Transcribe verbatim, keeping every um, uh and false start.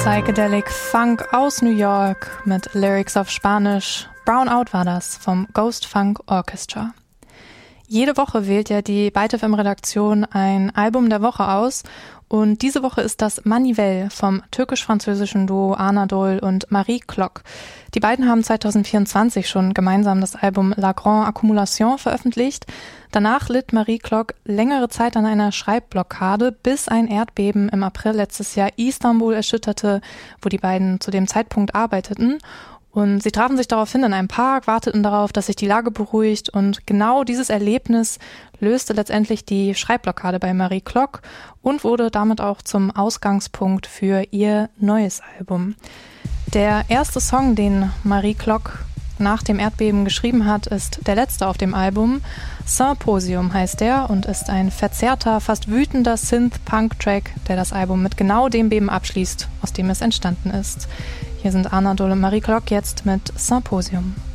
Psychedelic Funk aus New York mit Lyrics auf Spanisch. Brown Out war das vom Ghost Funk Orchestra. Jede Woche wählt ja die Byte F M-Redaktion ein Album der Woche aus und diese Woche ist das Manivelle vom türkisch-französischen Duo Anadol und Marie Klock. Die beiden haben zwanzig vierundzwanzig schon gemeinsam das Album La Grande Accumulation veröffentlicht. Danach litt Marie Klock längere Zeit an einer Schreibblockade, bis ein Erdbeben im April letztes Jahr Istanbul erschütterte, wo die beiden zu dem Zeitpunkt arbeiteten. Und sie trafen sich daraufhin in einem Park, warteten darauf, dass sich die Lage beruhigt. Und genau dieses Erlebnis löste letztendlich die Schreibblockade bei Marie Klock und wurde damit auch zum Ausgangspunkt für ihr neues Album. Der erste Song, den Marie Klock nach dem Erdbeben geschrieben hat, ist der letzte auf dem Album. Symposium heißt er und ist ein verzerrter, fast wütender Synth-Punk-Track, der das Album mit genau dem Beben abschließt, aus dem es entstanden ist. Hier sind Anadol und Marie Klock jetzt mit Symposium.